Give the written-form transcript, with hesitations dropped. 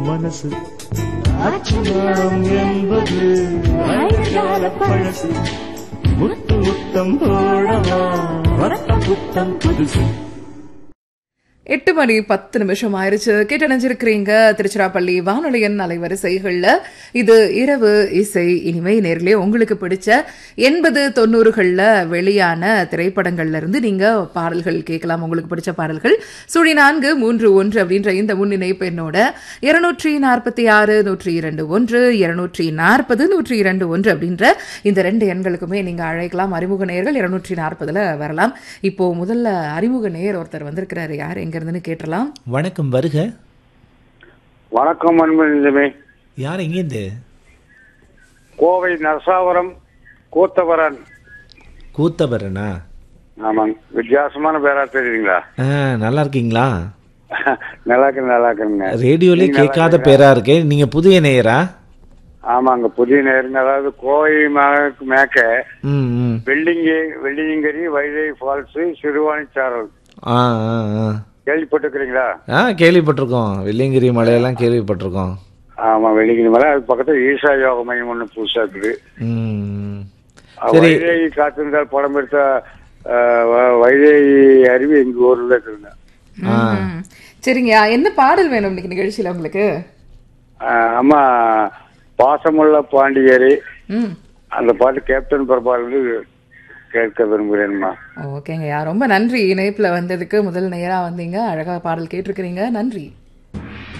மனசு ஆச்சரியம் என்பது ஆயிரகால பழசு முத்து முத்தம் போடவா ரத்தம் புத்தம் புதுசு 8 மணி 10 ஆயிருச்சு. கேட்டணிஞ்சிருக்கிறீங்க திருச்சிராப்பள்ளி வானொலியின் அலைவரிசைகள்ல. இது இரவு இசை இனிமை. நேர்களே, உங்களுக்கு பிடிச்ச 80-90களில் வெளியான திரைப்படங்கள்ல இருந்து நீங்க பாடல்கள் கேட்கலாம். உங்களுக்கு பிடிச்ச பாடல்கள் 0431 அப்படின்ற இந்த முன்னிணைப்பு என்னோட 246-102-1 240-102-1 அப்படின்ற இந்த 2 எண்களுக்குமே நீங்க அழைக்கலாம். அறிமுக நேயர்கள் 240 வரலாம். இப்போ முதல்ல அறிமுக நேயர் ஒருத்தர் வந்திருக்கிறாரு. யார் எங்க இருந்துன்னு கேட்டலாம். வணக்கம், வருக. வணக்கம் அன்புமே. யார் எங்கேருந்து? கோவை நரசாவரம் கூத்தவரன். கூத்தவரனா? ஆமாங்க. வித்தியாசமான பேரா தெரியுங்களா? நல்லா இருக்கீங்களா? நல்லா இருக்குங்க. ரேடியோலே கேட்காத பேரா இருக்கே. நீங்க புதிய நேயரா? ஆமாங்க, புதிய நேருங்க. அதாவது கோவை மேக்க வெள்ளியங்கரி, வைகை ஃபால்ஸ், சிறுவாணிச்சாரல் கேள்விப்பட்டிருக்கிறீங்களா? கேள்விப்பட்டிருக்கோம். வெள்ளியங்கிரி மலையெல்லாம் கேள்விப்பட்டிருக்கோம். ஆமா, வெள்ளியங்கிரி மலை. அது பக்கத்துல ஈசா யோக மையம் ஒண்ணு புதுசா இருக்குது. வைகை காத்திருந்தால் படம் எடுத்த வைகை அருவி எங்க ஊர்ல இருக்குங்க. சரிங்க, என்ன பாடல் வேணும் இன்னைக்கு நிகழ்ச்சியில உங்களுக்கு? ஆமா, பாசமுள்ள பாண்டியரே அந்த பாட்டு கேப்டன் பிரபால் கேட்க விரும்புகிறேன்மா. ஓகேங்கய்யா, ரொம்ப நன்றி. இணைப்புல வந்ததுக்கு. முதல் நேரா வந்தீங்க, அழகா பாடல் கேட்டிருக்கிறீங்க. நன்றி.